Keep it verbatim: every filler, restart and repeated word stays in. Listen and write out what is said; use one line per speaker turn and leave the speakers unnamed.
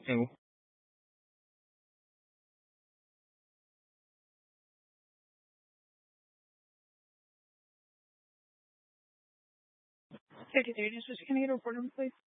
No. Fifty-three, just can I get a report number, please?